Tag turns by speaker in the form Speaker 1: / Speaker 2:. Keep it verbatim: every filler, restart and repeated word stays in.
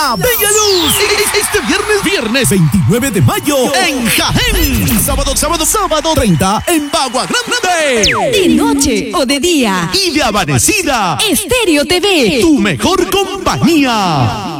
Speaker 1: La Bella Luz. Este viernes, viernes veintinueve de mayo en Jaén. Sábado, sábado, sábado treinta en Bagua Grande.
Speaker 2: De noche o de día.
Speaker 1: Y de amanecida.
Speaker 2: Estéreo T V.
Speaker 1: Tu mejor compañía.